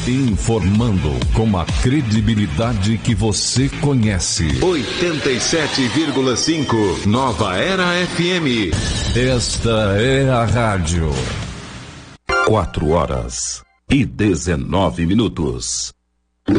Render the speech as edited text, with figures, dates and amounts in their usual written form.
Informando com a credibilidade que você conhece. 87,5 Nova Era FM. Esta é a rádio. 4 horas e 19 minutos.